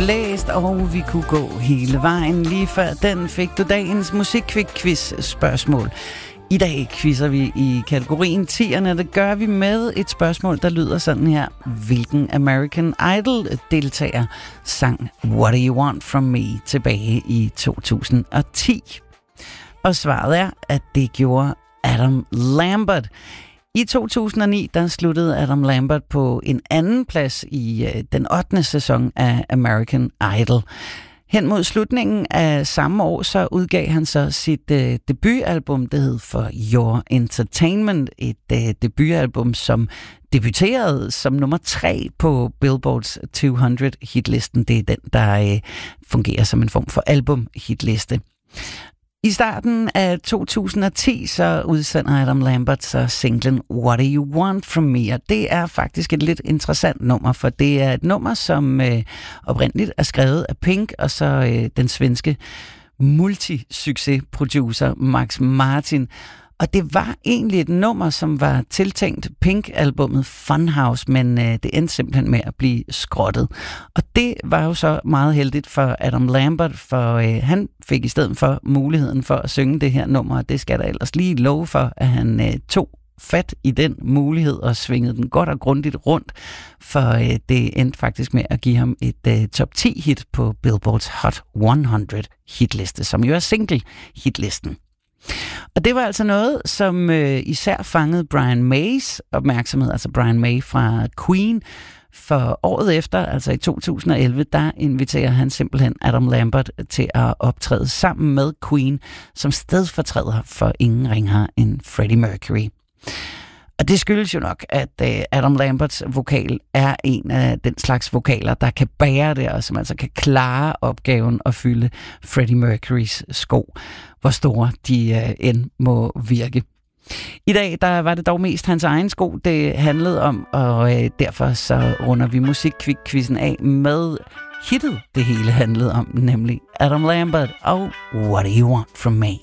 blæst, og vi kunne gå hele vejen. Lige før den fik du dagens musikquiz-spørgsmål. I dag quizzer vi i kategorien 10'erne. Det gør vi med et spørgsmål, der lyder sådan her. Hvilken American Idol-deltager sang What Do You Want From Me tilbage i 2010? Og svaret er, at det gjorde Adam Lambert. I 2009, der sluttede Adam Lambert på en anden plads i den 8. sæson af American Idol. Hen mod slutningen af samme år, så udgav han så sit debutalbum, det hed For Your Entertainment. Et debutalbum, som debuterede som nummer 3 på Billboards 200 hitlisten. Det er den, der fungerer som en form for album-hitliste. I starten af 2010, så udsender Adam Lambert så singlen What Do You Want From Me, og det er faktisk et lidt interessant nummer, for det er et nummer, som oprindeligt er skrevet af Pink, og så den svenske multisucces-producer Max Martin. Og det var egentlig et nummer, som var tiltænkt Pink-albummet Funhouse, men det endte simpelthen med at blive skrottet. Og det var jo så meget heldigt for Adam Lambert, for han fik i stedet for muligheden for at synge det her nummer, og det skal der ellers lige love for, at han tog fat i den mulighed og svingede den godt og grundigt rundt, for det endte faktisk med at give ham et top 10 hit på Billboards Hot 100 hitliste, som jo er single-hitlisten. Og det var altså noget, som især fangede Brian Mays opmærksomhed, altså Brian May fra Queen. For året efter, altså i 2011, der inviterer han simpelthen Adam Lambert til at optræde sammen med Queen som stedfortræder for ingen ringere end Freddie Mercury. Og det skyldes jo nok, at Adam Lamberts vokal er en af den slags vokaler, der kan bære det, og som altså kan klare opgaven at fylde Freddie Mercurys sko, hvor store de end må virke. I dag der var det dog mest hans egen sko, det handlede om, og derfor så runder vi musikquizzen af med hittet, det hele handlede om, nemlig Adam Lambert og What Do You Want From Me?